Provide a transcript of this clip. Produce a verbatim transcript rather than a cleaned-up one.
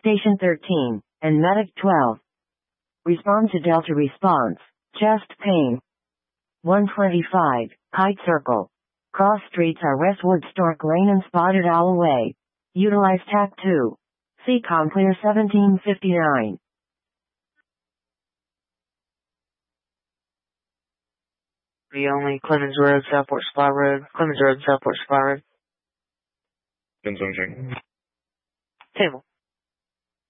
Station thirteen, and Medic twelve. Respond to Delta response. Chest pain. one twenty-five, Kite Circle. Cross streets are Westwood, Stork Lane and Spotted Owl Way. Utilize T A C two. C COM clear seventeen fifty-nine. The only Clemens Road, Southport Supply Road. Clemens Road, Southport Supply Road. Ben's on check. Table.